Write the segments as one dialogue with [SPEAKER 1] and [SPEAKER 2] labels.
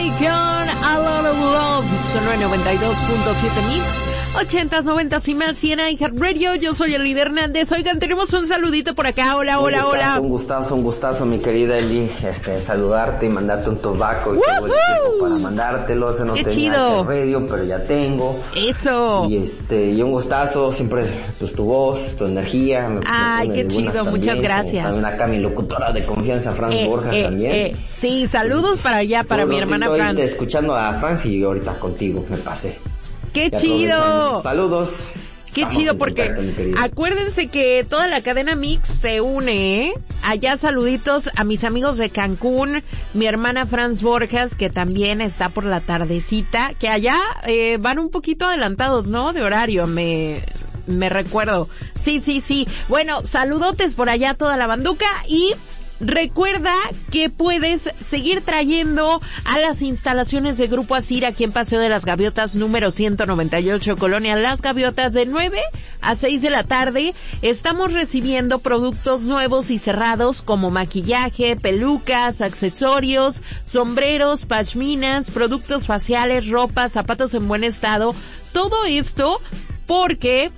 [SPEAKER 1] con A Lot of Love. Sonó en 92.7 Mix, 80s, 90s y más, y en iHeartRadio. Yo soy Eli Hernández. Oigan, tenemos un saludito por acá. Hola.
[SPEAKER 2] Un gustazo, mi querida Eli. Saludarte y mandarte un tobaco. Y tengo el tiempo para mandártelo. Se no
[SPEAKER 1] qué
[SPEAKER 2] tenía
[SPEAKER 1] chido.
[SPEAKER 2] Radio, pero ya tengo.
[SPEAKER 1] Eso.
[SPEAKER 2] Y un gustazo, siempre, pues tu voz, tu energía.
[SPEAKER 1] Ay, qué chido, también. Muchas gracias.
[SPEAKER 2] También acá mi locutora de confianza, Franz Borjas, también.
[SPEAKER 1] Sí, saludos para allá, para mi hermana Franz.
[SPEAKER 2] Escuchando a Franz y ahorita contigo me pasé.
[SPEAKER 1] ¡Qué chido!
[SPEAKER 2] Saludos.
[SPEAKER 1] Qué chido, porque acuérdense que toda la cadena Mix se une, Allá saluditos a mis amigos de Cancún, mi hermana Franz Borjas, que también está por la tardecita, que allá van un poquito adelantados, ¿no? De horario, me recuerdo. Sí. Bueno, saludotes por allá a toda la banduca y recuerda que puedes seguir trayendo a las instalaciones de Grupo Asir aquí en Paseo de las Gaviotas número 198, Colonia Las Gaviotas, de 9 a 6 de la tarde. Estamos recibiendo productos nuevos y cerrados como maquillaje, pelucas, accesorios, sombreros, pashminas, productos faciales, ropa, zapatos en buen estado. Todo esto porque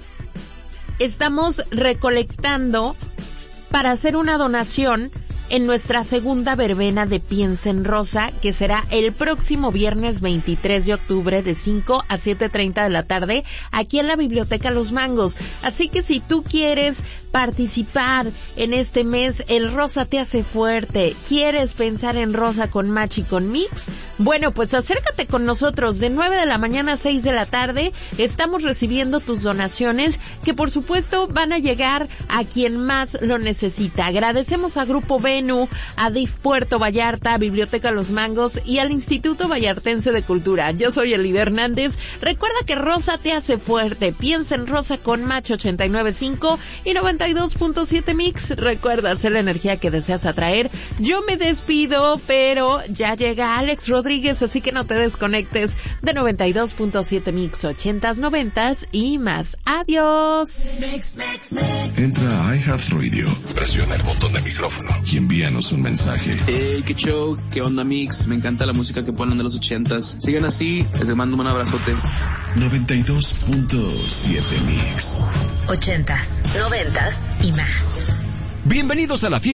[SPEAKER 1] estamos recolectando para hacer una donación en nuestra segunda verbena de Piensa en Rosa, que será el próximo viernes 23 de octubre de 5 a 7:30 de la tarde, aquí en la Biblioteca Los Mangos. Así que si tú quieres participar en este mes, el rosa te hace fuerte, quieres pensar en rosa con Match y con Mix, bueno, pues acércate con nosotros de 9 de la mañana a 6 de la tarde. Estamos recibiendo tus donaciones, que por supuesto van a llegar a quien más lo necesita. Agradecemos a Grupo Venue, a DIF Puerto Vallarta, a Biblioteca Los Mangos y al Instituto Vallartense de Cultura. Yo soy Eli Hernández. Recuerda que rosa te hace fuerte. Piensa en rosa con Match 89.5 y 92.7 Mix. Recuerda hacer la energía que deseas atraer. Yo me despido, pero ya llega Alex Rodríguez, así que no te desconectes de 92.7 Mix, 80s, 90s y más. Adiós.
[SPEAKER 3] Entra a iHeartRadio, presiona el botón de micrófono y envíanos un mensaje.
[SPEAKER 4] Hey, qué show, qué onda Mix, me encanta la música que ponen de los 80s. Sigan así, les mando un abrazote.
[SPEAKER 3] 92.7 Mix.
[SPEAKER 5] 80s, 90s y más.
[SPEAKER 6] Bienvenidos a la fiesta